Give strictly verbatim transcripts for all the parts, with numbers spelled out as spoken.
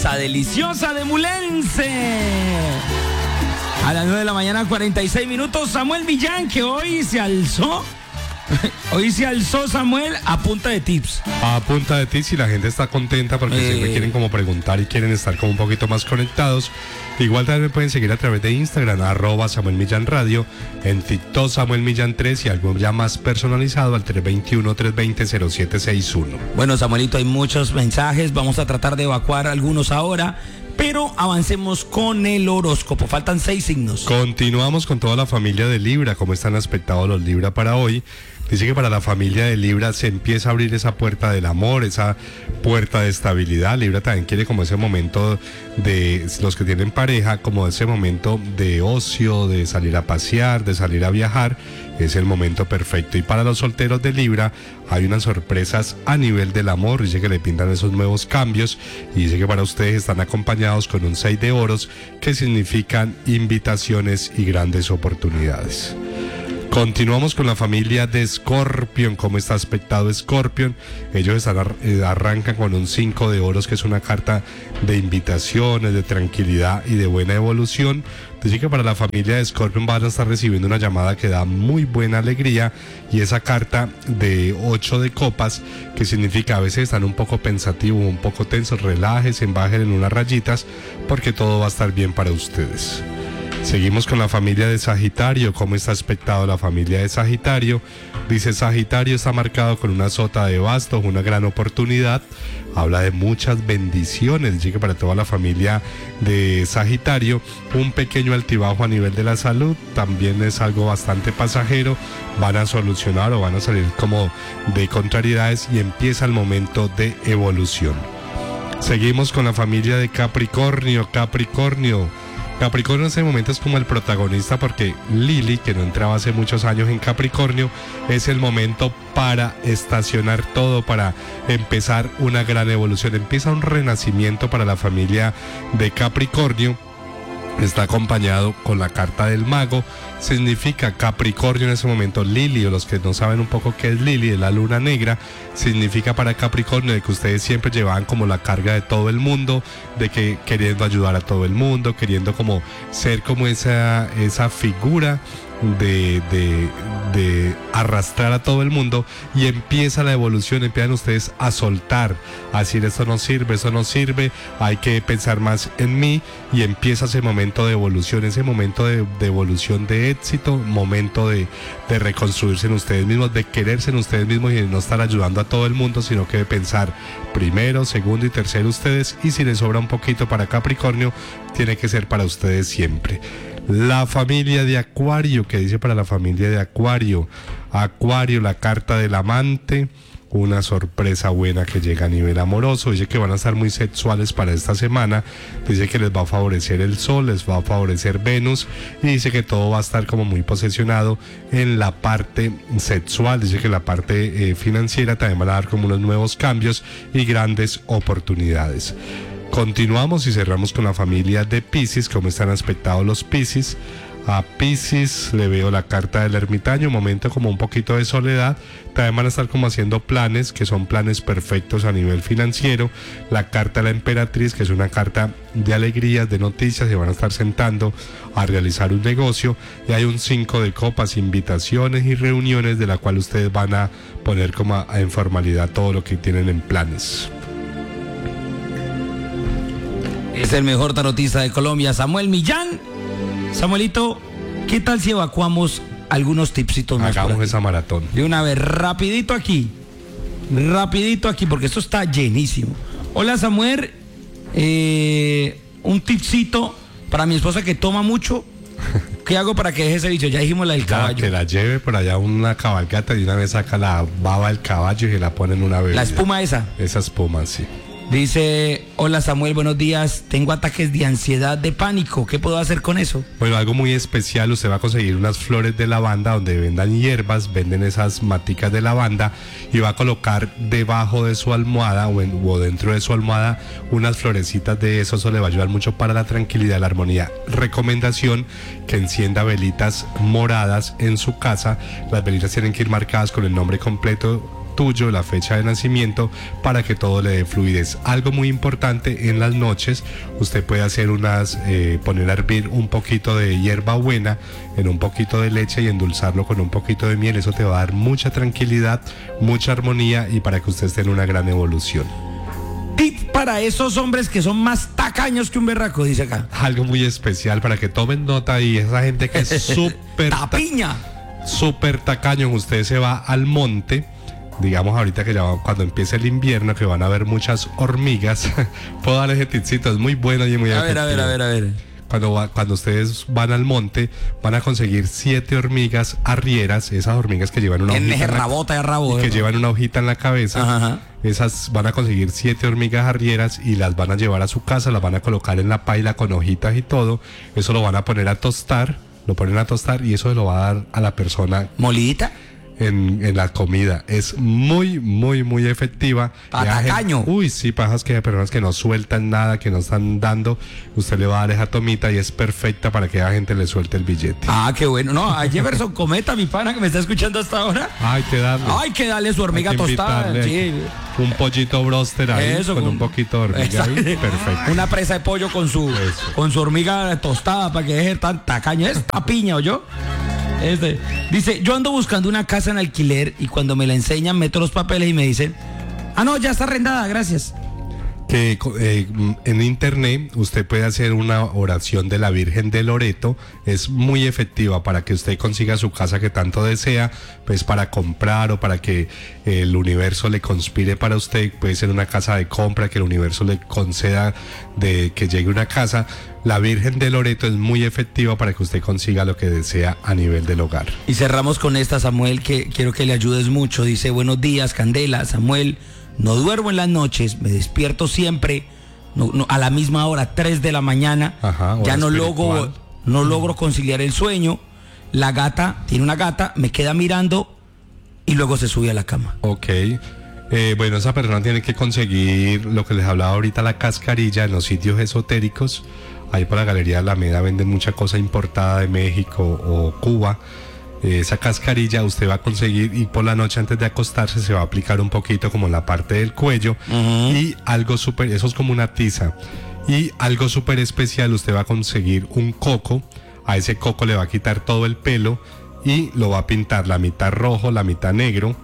cosa deliciosa de Mulense. A las nueve de la mañana, cuarenta y seis minutos, Samuel Millán, que hoy se alzó. Hoy se alzó Samuel a punta de tips. A punta de tips, y la gente está contenta porque eh. siempre quieren como preguntar y quieren estar como un poquito más conectados. Igual también me pueden seguir a través de Instagram, arroba Samuel Millán Radio, en TikTok Samuel Millán tres y algo ya más personalizado al tres dos uno, tres dos cero, cero siete seis uno. Bueno, Samuelito, hay muchos mensajes, vamos a tratar de evacuar algunos ahora, pero avancemos con el horóscopo. Faltan seis signos. Continuamos con toda la familia de Libra. ¿Cómo están aspectados los Libra para hoy? Dice que para la familia de Libra se empieza a abrir esa puerta del amor, esa puerta de estabilidad. Libra también quiere como ese momento de los que tienen pareja, como ese momento de ocio, de salir a pasear, de salir a viajar. Es el momento perfecto. Y para los solteros de Libra hay unas sorpresas a nivel del amor. Dice que le pintan esos nuevos cambios, y dice que para ustedes están acompañados con un seis de oros, que significan invitaciones y grandes oportunidades. Continuamos con la familia de Scorpion. ¿Cómo está aspectado Scorpion? Ellos están, arrancan con un cinco de oros, que es una carta de invitaciones, de tranquilidad y de buena evolución. Dice que para la familia de Scorpion van a estar recibiendo una llamada que da muy buena alegría, y esa carta de ocho de copas, que significa a veces están un poco pensativos, un poco tensos. Relájense, bajen en unas rayitas, porque todo va a estar bien para ustedes. Seguimos con la familia de Sagitario. ¿Cómo está aspectado la familia de Sagitario? Dice: Sagitario está marcado con una sota de bastos, una gran oportunidad. Habla de muchas bendiciones. Dice que para toda la familia de Sagitario, un pequeño altibajo a nivel de la salud también es algo bastante pasajero. Van a solucionar o van a salir como de contrariedades, y empieza el momento de evolución. Seguimos con la familia de Capricornio. Capricornio. Capricornio en ese momento es como el protagonista, porque Lili, que no entraba hace muchos años en Capricornio, es el momento para estacionar todo, para empezar una gran evolución. Empieza un renacimiento para la familia de Capricornio. Está acompañado con la carta del mago. Significa Capricornio en ese momento. Lili, o los que no saben un poco qué es Lili, es la luna negra. Significa para Capricornio de que ustedes siempre llevaban como la carga de todo el mundo, de que queriendo ayudar a todo el mundo, queriendo como ser como esa, esa figura de, de, de arrastrar a todo el mundo, y empieza la evolución. Empiezan ustedes a soltar, a decir: esto no sirve, esto no sirve, hay que pensar más en mí, y empieza ese momento de evolución, ese momento de, de evolución, de éxito, momento de, de reconstruirse en ustedes mismos, de quererse en ustedes mismos, y de no estar ayudando a todo el mundo, sino que de pensar primero, segundo y tercero ustedes, y si les sobra un poquito para Capricornio, tiene que ser para ustedes siempre. La familia de Acuario. ¿Qué dice para la familia de Acuario? Acuario, la carta del amante, una sorpresa buena que llega a nivel amoroso. Dice que van a estar muy sexuales para esta semana. Dice que les va a favorecer el sol, les va a favorecer Venus, y dice que todo va a estar como muy posesionado en la parte sexual. Dice que la parte eh, financiera también va a dar como unos nuevos cambios y grandes oportunidades. Continuamos y cerramos con la familia de Piscis. ¿Cómo están aspectados los Piscis? A Piscis le veo la carta del ermitaño, un momento como un poquito de soledad. También van a estar como haciendo planes, que son planes perfectos a nivel financiero. La carta de la emperatriz, que es una carta de alegrías, de noticias. Se van a estar sentando a realizar un negocio. Y hay un cinco de copas, invitaciones y reuniones, de la cual ustedes van a poner como a, en formalidad todo lo que tienen en planes. Es el mejor tarotista de Colombia, Samuel Millán. Samuelito, ¿qué tal si evacuamos algunos tipsitos más? Hagamos esa maratón. De una vez, rapidito aquí. Rapidito aquí, porque esto está llenísimo. Hola, Samuel. Eh, un tipsito para mi esposa que toma mucho. ¿Qué hago para que deje ese vicio? Ya dijimos la del caballo. Que la lleve por allá a una cabalgata, y una vez saca la baba del caballo y se la pone en una bebida. La espuma esa. Esa espuma, sí. Dice: hola Samuel, buenos días, tengo ataques de ansiedad, de pánico, ¿qué puedo hacer con eso? Bueno, algo muy especial, usted va a conseguir unas flores de lavanda donde vendan hierbas, venden esas maticas de lavanda, y va a colocar debajo de su almohada o, en, o dentro de su almohada unas florecitas de eso. Eso le va a ayudar mucho para la tranquilidad y la armonía. Recomendación: que encienda velitas moradas en su casa. Las velitas tienen que ir marcadas con el nombre completo tuyo, la fecha de nacimiento, para que todo le dé fluidez. Algo muy importante, en las noches usted puede hacer unas, eh, poner a hervir un poquito de hierbabuena en un poquito de leche y endulzarlo con un poquito de miel. Eso te va a dar mucha tranquilidad, mucha armonía y para que usted esté en una gran evolución. Tip para esos hombres que son más tacaños que un berraco, dice acá. Algo muy especial para que tomen nota, y esa gente que es súper tapiña, súper tacaño. Usted se va al monte, digamos ahorita que ya va, cuando empiece el invierno, que van a haber muchas hormigas. Puedo darle ese tipcito, es muy bueno y muy a efectivo. ver, a ver, a ver, a ver. Cuando, va, cuando ustedes van al monte, van a conseguir siete hormigas arrieras, esas hormigas que llevan una en hojita en la, rabota, rabo, y que llevan una hojita en la cabeza. Ajá. Esas van a conseguir siete hormigas arrieras y las van a llevar a su casa, las van a colocar en la paila con hojitas y todo. Eso lo van a poner a tostar, lo ponen a tostar y eso se lo va a dar a la persona molidita en, en la comida. Es muy, muy, muy efectiva. Patacaño. Uy, sí, pajas que hay personas que no sueltan nada, que no están dando. Usted le va a dar esa tomita y es perfecta para que la gente le suelte el billete. Ah, qué bueno. No, a Jefferson Cometa, mi pana, que me está escuchando hasta ahora. Hay que darle. Hay que darle su hormiga Hay que tostada. Sí. Un pollito broster ahí, Eso, con, con un poquito de hormiga ahí. Perfecto. Una presa de pollo con su, con su hormiga tostada para que deje tan tacaño. Es tapiña, ¿o yo? Este, dice, yo ando buscando una casa en alquiler y cuando me la enseñan meto los papeles y me dicen, ah, no, ya está arrendada, gracias. Que eh, en internet usted puede hacer una oración de la Virgen de Loreto. Es muy efectiva para que usted consiga su casa que tanto desea, pues para comprar o para que el universo le conspire para usted. Puede ser una casa de compra, que el universo le conceda de que llegue una casa. La Virgen de Loreto es muy efectiva para que usted consiga lo que desea a nivel del hogar. Y cerramos con esta, Samuel, que quiero que le ayudes mucho. Dice, buenos días, Candela. Samuel, no duermo en las noches, me despierto siempre no, no, a la misma hora, tres de la mañana. Ajá, ya no logro, no logro conciliar el sueño. La gata, tiene una gata, me queda mirando y luego se sube a la cama. Ok. Eh, bueno, esa persona tiene que conseguir lo que les hablaba ahorita, la cascarilla, en los sitios esotéricos. Ahí por la Galería Alameda venden mucha cosa importada de México o Cuba. Eh, esa cascarilla usted va a conseguir y por la noche antes de acostarse se va a aplicar un poquito como en la parte del cuello. Uh-huh. Y algo súper, eso es como una tiza. Y algo súper especial, usted va a conseguir un coco. A ese coco le va a quitar todo el pelo y lo va a pintar la mitad rojo, la mitad negro.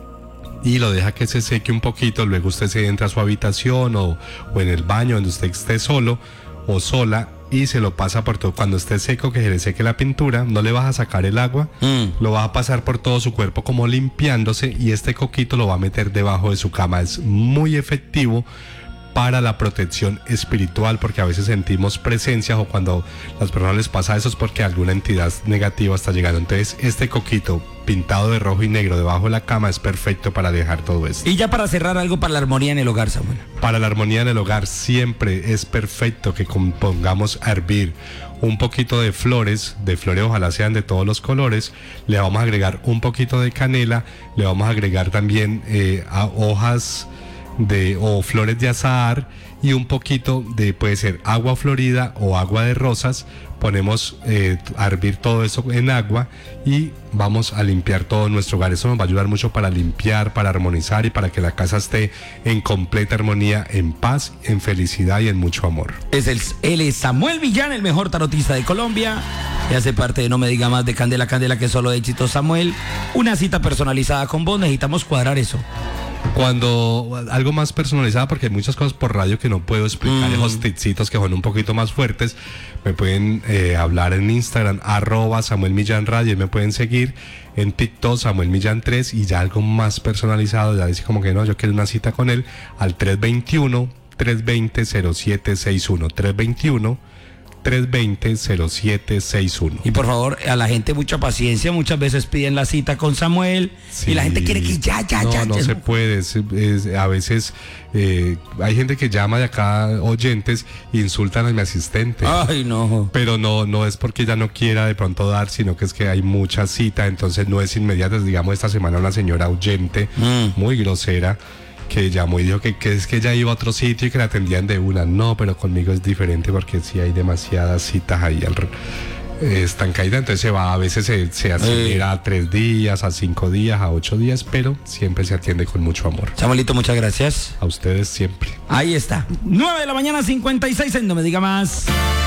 Y lo deja que se seque un poquito. Luego usted se entra a su habitación o, o en el baño donde usted esté solo o sola y se lo pasa por todo. Cuando esté seco, que se le seque la pintura, no le vas a sacar el agua, mm. lo va a pasar por todo su cuerpo como limpiándose y este coquito lo va a meter debajo de su cama. Es muy efectivo para la protección espiritual, porque a veces sentimos presencias o cuando a las personas les pasa eso es porque alguna entidad negativa está llegando. Entonces este coquito pintado de rojo y negro debajo de la cama es perfecto para dejar todo esto. Y ya para cerrar, algo para la armonía en el hogar, Samuel. Para la armonía en el hogar siempre es perfecto que pongamos a hervir un poquito de flores, de flores ojalá sean de todos los colores. Le vamos a agregar un poquito de canela, le vamos a agregar también eh, a hojas de o flores de azahar y un poquito de, puede ser agua florida o agua de rosas. Ponemos eh, a hervir todo eso en agua y vamos a limpiar todo nuestro hogar. Eso nos va a ayudar mucho para limpiar, para armonizar y para que la casa esté en completa armonía, en paz, en felicidad y en mucho amor. Es el, él es Samuel Millán, el mejor tarotista de Colombia, y hace parte de No Me Diga Más de Candela Candela, que es solo éxito. Samuel, una cita personalizada con vos, necesitamos cuadrar eso. Cuando algo más personalizado, porque hay muchas cosas por radio que no puedo explicar, mm. esos tipsitos que son un poquito más fuertes, me pueden eh, hablar en Instagram, arroba Samuel Millán Radio, y me pueden seguir en TikTok, Samuel Millán tres, y ya algo más personalizado, ya dice como que no, yo quiero una cita con él, al tres veintiuno, tres veinte, cero siete seis uno, tres veintiuno, tres veinte, cero siete seis uno. Y por favor, a la gente mucha paciencia, muchas veces piden la cita con Samuel, sí, y la gente quiere que ya, ya, no, ya. No, ya. se puede, es, es, a veces eh, hay gente que llama de acá, oyentes, e insultan a mi asistente. Ay, no. Pero no, no es porque ella no quiera de pronto dar, sino que es que hay mucha cita, entonces no es inmediata. Digamos, esta semana una señora oyente, mm. muy grosera, que llamó y dijo que, que es que ella iba a otro sitio y que la atendían de una. No, pero conmigo es diferente porque sí hay demasiadas citas ahí. Al... eh, estancadita, entonces se va, a veces se, se acelera a tres días, a cinco días, a ocho días, pero siempre se atiende con mucho amor. Samuelito, muchas gracias. A ustedes siempre. Ahí está. nueve de la mañana, cincuenta y seis, en No Me Diga Más.